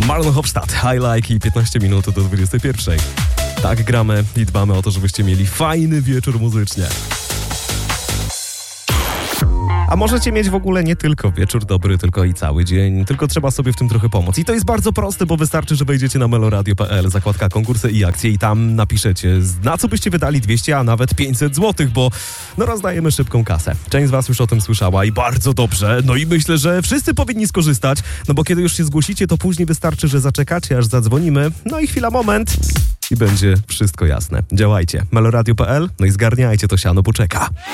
Marlon Hofstadt, I Like i 15 minut do 21. Tak gramy i dbamy o to, żebyście mieli fajny wieczór muzycznie. A możecie mieć w ogóle nie tylko wieczór dobry, tylko i cały dzień, tylko trzeba sobie w tym trochę pomóc. I to jest bardzo proste, bo wystarczy, że wejdziecie na meloradio.pl, zakładka konkursy i akcje i tam napiszecie, na co byście wydali 200, a nawet 500 zł, bo rozdajemy szybką kasę. Część z was już o tym słyszała i bardzo dobrze, no i myślę, że wszyscy powinni skorzystać, no bo kiedy już się zgłosicie, to później wystarczy, że zaczekacie, aż zadzwonimy, no i chwila, moment i będzie wszystko jasne. Działajcie. meloradio.pl, no i zgarniajcie to siano, bo czeka.